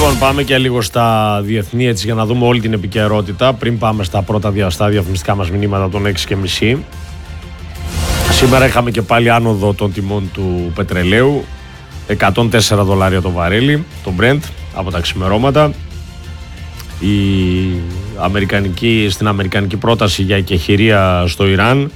Λοιπόν, πάμε και λίγο στα διεθνή έτσι, για να δούμε όλη την επικαιρότητα πριν πάμε στα πρώτα στα διαφημιστικά μας μηνύματα των 6.30. Σήμερα είχαμε και πάλι άνοδο των τιμών του πετρελαίου, $104 το βαρέλι, το Brent, από τα ξημερώματα. Στην αμερικανική πρόταση για εκεχηρία στο Ιράν,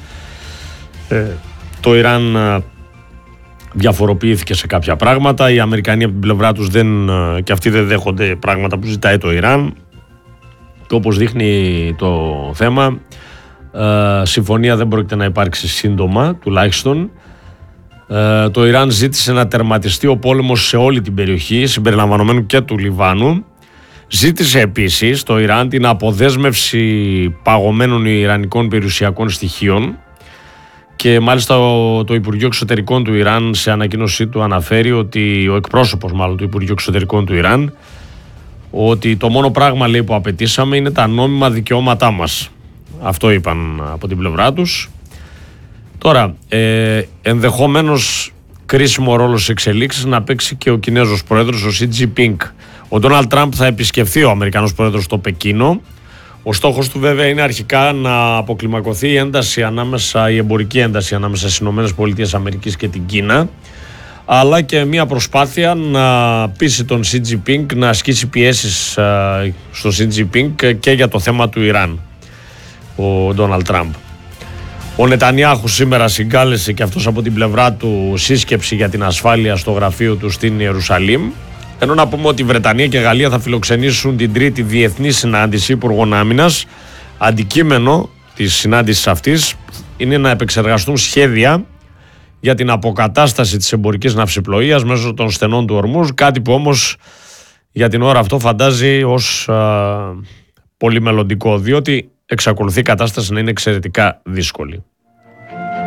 το Ιράν διαφοροποιήθηκε σε κάποια πράγματα. Οι Αμερικανοί από την πλευρά τους και αυτοί δεν δέχονται πράγματα που ζητάει το Ιράν, και όπως δείχνει το θέμα, συμφωνία δεν πρόκειται να υπάρξει σύντομα τουλάχιστον. Το Ιράν ζήτησε να τερματιστεί ο πόλεμος σε όλη την περιοχή συμπεριλαμβανομένου και του Λιβάνου. Ζήτησε επίσης το Ιράν την αποδέσμευση παγωμένων ιρανικών περιουσιακών στοιχείων, και μάλιστα το Υπουργείο Εξωτερικών του Ιράν σε ανακοίνωσή του αναφέρει ότι, ο εκπρόσωπος μάλλον του Υπουργείου Εξωτερικών του Ιράν, ότι το μόνο πράγμα, λέει, που απαιτήσαμε είναι τα νόμιμα δικαιώματά μας. Αυτό είπαν από την πλευρά τους. Τώρα, ενδεχομένως κρίσιμο ρόλο σε εξελίξεις να παίξει και ο Κινέζος πρόεδρος, ο Σι Τζινπίνγκ. Ο Ντόναλντ Τραμπ θα επισκεφθεί ο Αμερικανός πρόεδρος στο Πεκίνο. Ο στόχος του βέβαια είναι αρχικά να αποκλιμακωθεί η εμπορική ένταση ανάμεσα στις ΗΠΑ και την Κίνα, αλλά και μια προσπάθεια να πείσει τον Σι Τζινπίνγκ να ασκήσει πιέσεις στο Σι Τζινπίνγκ και για το θέμα του Ιράν, ο Ντόναλντ Τραμπ. Ο Νετανιάχου σήμερα συγκάλεσε και αυτός από την πλευρά του σύσκεψη για την ασφάλεια στο γραφείο του στην Ιερουσαλήμ. Ενώ να πούμε ότι η Βρετανία και η Γαλλία θα φιλοξενήσουν την τρίτη διεθνή συνάντηση υπουργών άμυνας. Αντικείμενο της συνάντησης αυτής είναι να επεξεργαστούν σχέδια για την αποκατάσταση της εμπορικής ναυσιπλοείας μέσω των στενών του Ορμούζ, κάτι που όμως για την ώρα αυτό φαντάζει ως πολύ μελλοντικό, διότι εξακολουθεί η κατάσταση να είναι εξαιρετικά δύσκολη.